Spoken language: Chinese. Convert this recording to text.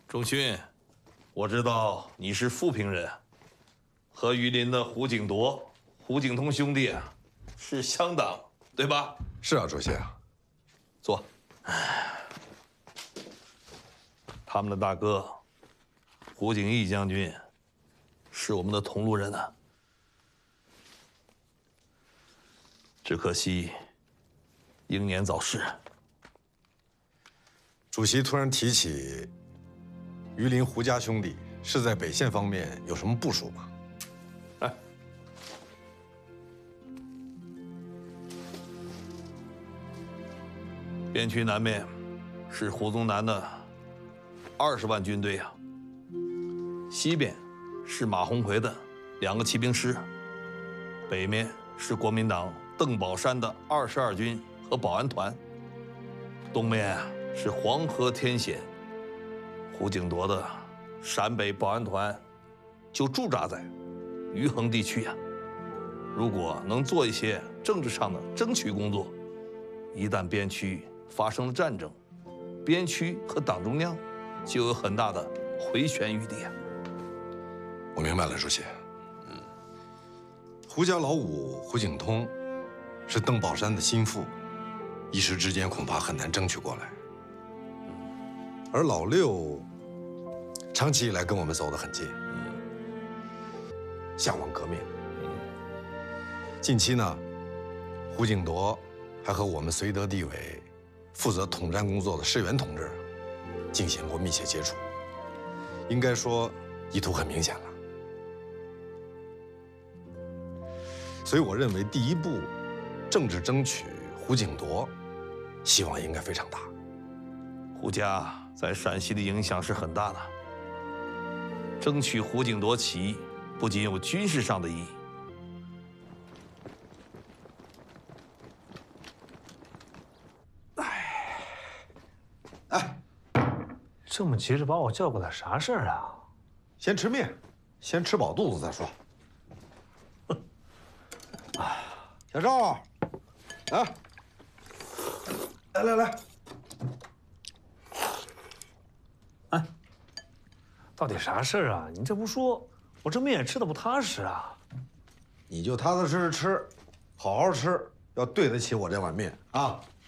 仲勋，我知道你是富平人，和榆林的胡景铎、胡景通兄弟是乡党，对吧？ 是啊，主席啊。 坐。他们的大哥胡景翼将军是我们的同路人啊，只可惜英年早逝。 主席突然提起榆林胡家兄弟，是在北线方面有什么部署吗？ 哎，边区南面是胡宗南的20万军队啊，西边是马鸿逵的2个骑兵师，北面是国民党邓宝山的22军和保安团，东面是黄河天险，胡景铎的陕北保安团就驻扎在余衡地区啊。如果能做一些政治上的争取工作，一旦边区发生了战争，边区和党中央就有很大的回旋余地啊。 我明白了，主席。胡家老五胡景通是邓宝山的心腹，一时之间恐怕很难争取过来。而老六长期以来跟我们走得很近，向往革命。近期呢，胡景铎还和我们绥德地委负责统战工作的施元同志进行过密切接触，应该说意图很明显了。所以我认为第一步，政治争取胡景铎，希望应该非常大。 胡家在陕西的影响是很大的，争取胡景铎起义不仅有军事上的意义。 这么急着把我叫过来，啥事儿啊？ 先吃面，先吃饱肚子再说。小赵，啊，来， 哎，到底啥事儿啊？你这不说，我这面也吃的不踏实啊。 你就踏踏实实吃，好好吃，要对得起我这碗面啊。